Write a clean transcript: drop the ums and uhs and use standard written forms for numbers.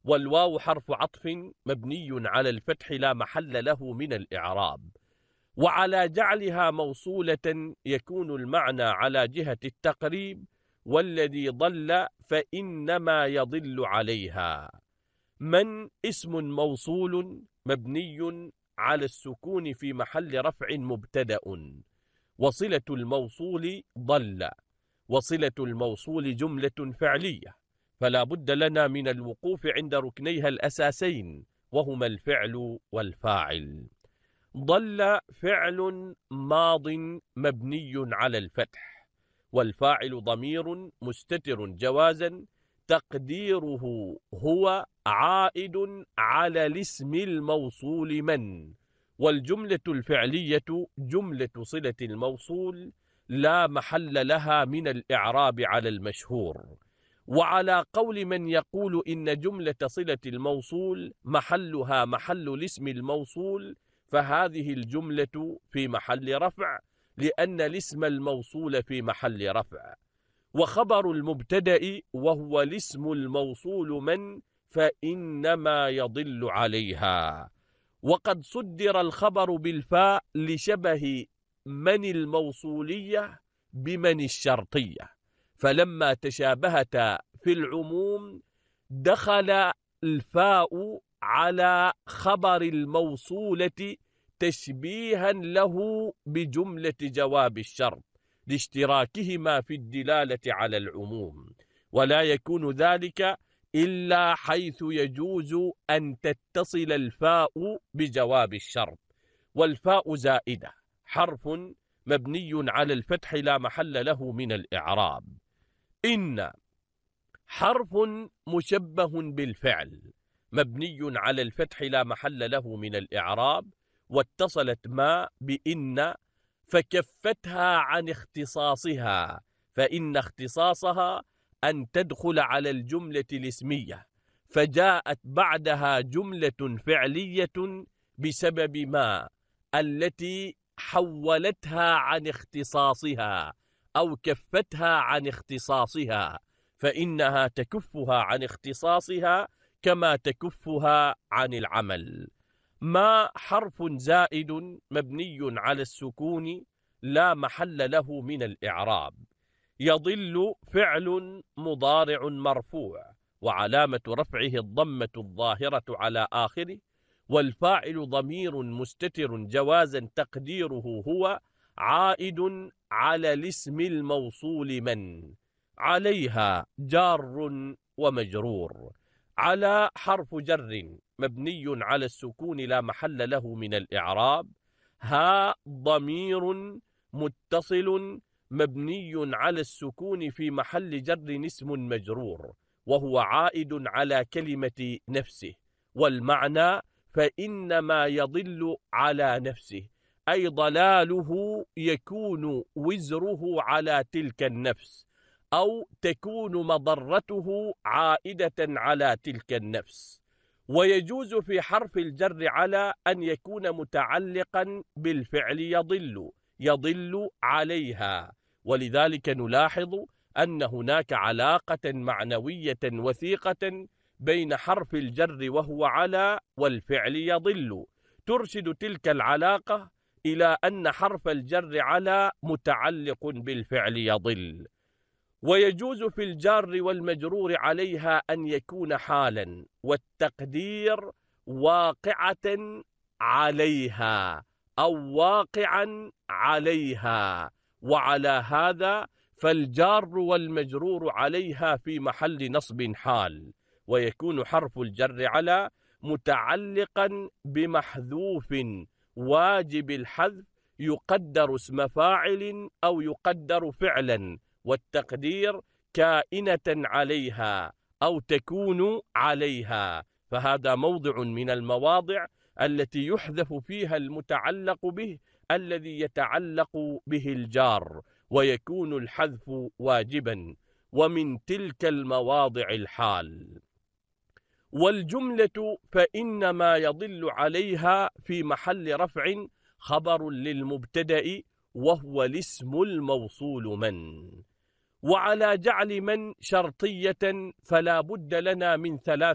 والواو حرف عطف مبني على الفتح لا محل له من الإعراب. وعلى جعلها موصولة يكون المعنى على جهة التقريب، والذي ضل فإنما يضل عليها. من اسم موصول مبني على السكون في محل رفع مبتدأ، وصلة الموصول ضل، وصلة الموصول جملة فعلية، فلا بد لنا من الوقوف عند ركنيها الأساسين وهما الفعل والفاعل. ضل فعل ماض مبني على الفتح، والفاعل ضمير مستتر جوازا تقديره هو عائد على الاسم الموصول من، والجملة الفعلية جملة صلة الموصول لا محل لها من الإعراب على المشهور. وعلى قول من يقول إن جملة صلة الموصول محلها محل الاسم الموصول، فهذه الجملة في محل رفع، لأن الاسم الموصول في محل رفع. وخبر المبتدأ وهو الاسم الموصول من فإنما يضل عليها. وقد صدر الخبر بالفاء لشبه من الموصولية بمن الشرطية، فلما تشابهتا في العموم دخل الفاء على خبر الموصولة تشبيها له بجملة جواب الشرط لاشتراكهما في الدلالة على العموم، ولا يكون ذلك إلا حيث يجوز أن تتصل الفاء بجواب الشرط. والفاء زائدة حرف مبني على الفتح لا محل له من الإعراب. إن حرف مشبه بالفعل مبني على الفتح لا محل له من الإعراب، واتصلت ما بإن فكفتها عن اختصاصها، فإن اختصاصها أن تدخل على الجملة الاسمية، فجاءت بعدها جملة فعلية بسبب ما التي حولتها عن اختصاصها أو كفتها عن اختصاصها، فإنها تكفها عن اختصاصها كما تكفها عن العمل. ما حرف زائد مبني على السكون لا محل له من الإعراب. يضل فعل مضارع مرفوع، وعلامة رفعه الضمة الظاهرة على آخره، والفاعل ضمير مستتر جوازا تقديره هو عائد على الاسم الموصول من. عليها جار ومجرور. على حرف جر مبني على السكون لا محل له من الإعراب. ها ضمير متصل مبني على السكون في محل جر اسم مجرور، وهو عائد على كلمة نفسه، والمعنى فإنما يضل على نفسه، أي ضلاله يكون وزره على تلك النفس، أو تكون مضرته عائدة على تلك النفس. ويجوز في حرف الجر على أن يكون متعلقا بالفعل يضل عليها، ولذلك نلاحظ أن هناك علاقة معنوية وثيقة بين حرف الجر وهو على والفعل يضل، ترشد تلك العلاقة إلى أن حرف الجر على متعلق بالفعل يضل. ويجوز في الجار والمجرور عليها أن يكون حالا، والتقدير واقعة عليها أو واقعا عليها، وعلى هذا فالجار والمجرور عليها في محل نصب حال، ويكون حرف الجر على متعلقا بمحذوف واجب الحذف يقدر اسم فاعل أو يقدر فعلا، والتقدير كائنة عليها أو تكون عليها، فهذا موضع من المواضع التي يحذف فيها المتعلق به الذي يتعلق به الجار، ويكون الحذف واجبا، ومن تلك المواضع الحال. والجملة فإنما يضل عليها في محل رفع خبر للمبتدأ وهو الاسم الموصول من. وعلى جعل من شرطية فلا بد لنا من 3